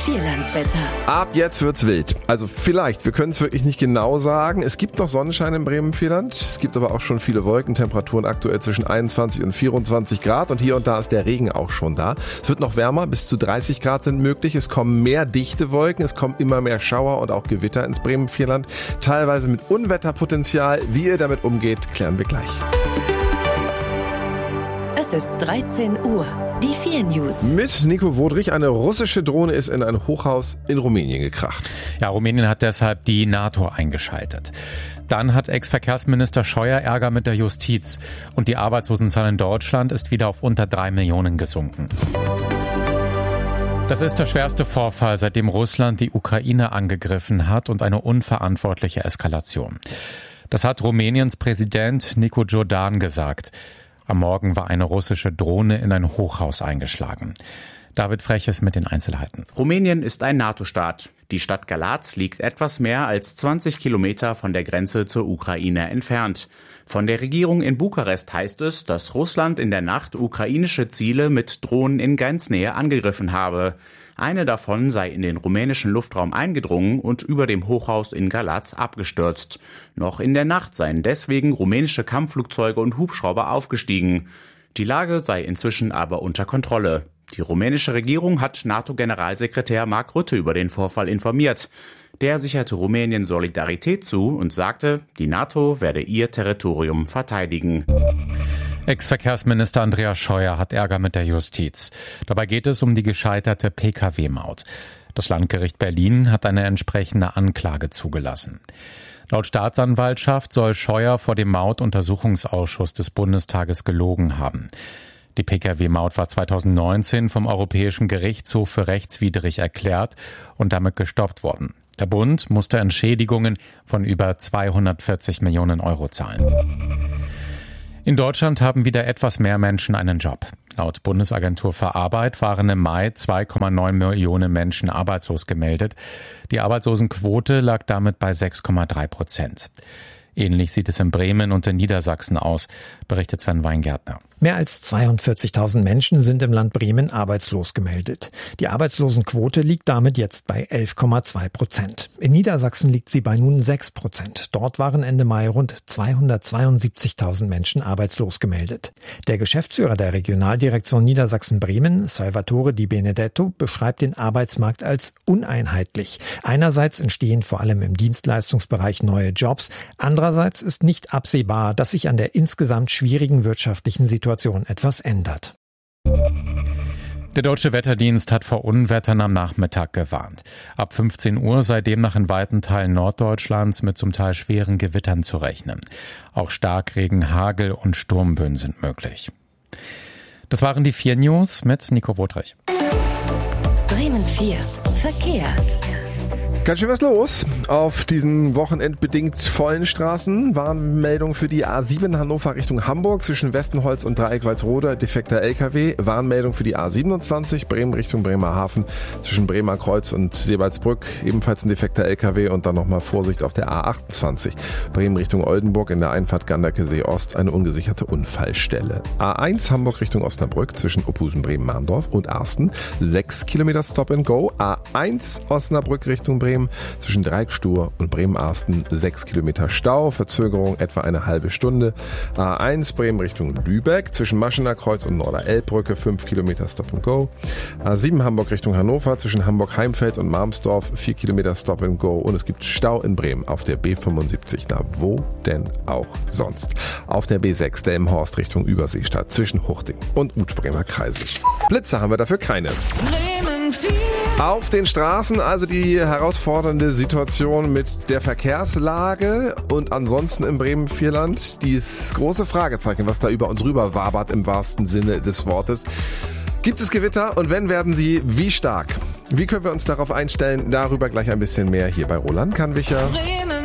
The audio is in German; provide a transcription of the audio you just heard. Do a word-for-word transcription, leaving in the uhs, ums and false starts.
Bremen-Vierlandswetter. Ab jetzt wird's wild. Also vielleicht, wir können es wirklich nicht genau sagen. Es gibt noch Sonnenschein im Bremen-Vierland. Es gibt aber auch schon viele Wolken. Temperaturen aktuell zwischen einundzwanzig und vierundzwanzig Grad. Und hier und da ist der Regen auch schon da. Es wird noch wärmer. Bis zu dreißig Grad sind möglich. Es kommen mehr dichte Wolken. Es kommen immer mehr Schauer und auch Gewitter ins Bremen-Vierland. Teilweise mit Unwetterpotenzial. Wie ihr damit umgeht, klären wir gleich. Es ist dreizehn Uhr. Die vier News. Mit Nico Wodrich. Eine russische Drohne ist in ein Hochhaus in Rumänien gekracht. Ja, Rumänien hat deshalb die NATO eingeschaltet. Dann hat Ex-Verkehrsminister Scheuer Ärger mit der Justiz. Und die Arbeitslosenzahl in Deutschland ist wieder auf unter drei Millionen gesunken. Das ist der schwerste Vorfall, seitdem Russland die Ukraine angegriffen hat und eine unverantwortliche Eskalation. Das hat Rumäniens Präsident Nicu Jordan gesagt. Am Morgen war eine russische Drohne in ein Hochhaus eingeschlagen. David Freches mit den Einzelheiten. Rumänien ist ein NATO-Staat. Die Stadt Galați liegt etwas mehr als zwanzig Kilometer von der Grenze zur Ukraine entfernt. Von der Regierung in Bukarest heißt es, dass Russland in der Nacht ukrainische Ziele mit Drohnen in Grenznähe angegriffen habe. Eine davon sei in den rumänischen Luftraum eingedrungen und über dem Hochhaus in Galați abgestürzt. Noch in der Nacht seien deswegen rumänische Kampfflugzeuge und Hubschrauber aufgestiegen. Die Lage sei inzwischen aber unter Kontrolle. Die rumänische Regierung hat NATO-Generalsekretär Mark Rutte über den Vorfall informiert. Der sicherte Rumänien Solidarität zu und sagte, die NATO werde ihr Territorium verteidigen. Ex-Verkehrsminister Andreas Scheuer hat Ärger mit der Justiz. Dabei geht es um die gescheiterte P K W-Maut. Das Landgericht Berlin hat eine entsprechende Anklage zugelassen. Laut Staatsanwaltschaft soll Scheuer vor dem Mautuntersuchungsausschuss des Bundestages gelogen haben. Die P K W-Maut war zweitausendneunzehn vom Europäischen Gerichtshof für rechtswidrig erklärt und damit gestoppt worden. Der Bund musste Entschädigungen von über zweihundertvierzig Millionen Euro zahlen. In Deutschland haben wieder etwas mehr Menschen einen Job. Laut Bundesagentur für Arbeit waren im Mai zwei Komma neun Millionen Menschen arbeitslos gemeldet. Die Arbeitslosenquote lag damit bei sechs Komma drei Prozent. Ähnlich sieht es in Bremen und in Niedersachsen aus, berichtet Sven Weingärtner. Mehr als zweiundvierzigtausend Menschen sind im Land Bremen arbeitslos gemeldet. Die Arbeitslosenquote liegt damit jetzt bei elf Komma zwei Prozent. In Niedersachsen liegt sie bei nun sechs Prozent. Dort waren Ende Mai rund zweihundertzweiundsiebzigtausend Menschen arbeitslos gemeldet. Der Geschäftsführer der Regionaldirektion Niedersachsen-Bremen, Salvatore Di Benedetto, beschreibt den Arbeitsmarkt als uneinheitlich. Einerseits entstehen vor allem im Dienstleistungsbereich neue Jobs, andererseits ist nicht absehbar, dass sich an der insgesamt schwierigen wirtschaftlichen Situation etwas ändert. Der Deutsche Wetterdienst hat vor Unwettern am Nachmittag gewarnt. Ab fünfzehn Uhr sei demnach in weiten Teilen Norddeutschlands mit zum Teil schweren Gewittern zu rechnen. Auch Starkregen, Hagel und Sturmböen sind möglich. Das waren die vier News mit Nico Wodrich. Bremen vier. Verkehr. Ganz schön was los auf diesen wochenendbedingt vollen Straßen. Warnmeldung für die A sieben Hannover Richtung Hamburg zwischen Westenholz und Dreieck Walsrode, defekter L K W. Warnmeldung für die A siebenundzwanzig Bremen Richtung Bremerhaven zwischen Bremer Kreuz und Seebaldsbrück, ebenfalls ein defekter L K W. Und dann nochmal Vorsicht auf der A achtundzwanzig Bremen Richtung Oldenburg in der Einfahrt Ganderkesee Ost, eine ungesicherte Unfallstelle. A eins Hamburg Richtung Osnabrück zwischen Ophusen Bremen-Mahndorf und Arsten, sechs Kilometer Stop and Go. A eins Osnabrück Richtung Bremen zwischen Dreieckstuhr und Bremen-Arsten sechs Kilometer Stau, Verzögerung etwa eine halbe Stunde. A eins Bremen Richtung Lübeck zwischen Maschener Kreuz und Norder-Elbbrücke fünf Kilometer Stop and Go. A sieben Hamburg Richtung Hannover zwischen Hamburg-Heimfeld und Marmsdorf vier Kilometer Stop and Go und es gibt Stau in Bremen auf der B fünfundsiebzig. Na, wo denn auch sonst? Auf der B sechs Delmenhorst Richtung Überseestadt zwischen Huchting und Utspringer Kreisig. Blitze haben wir dafür keine. Bremen vier. Auf den Straßen also die herausfordernde Situation mit der Verkehrslage und ansonsten im Bremen-Vierland dieses große Fragezeichen, was da über uns rüber wabert im wahrsten Sinne des Wortes. Gibt es Gewitter und wenn, werden sie wie stark? Wie können wir uns darauf einstellen? Darüber gleich ein bisschen mehr hier bei Roland Kannwicher. Bremen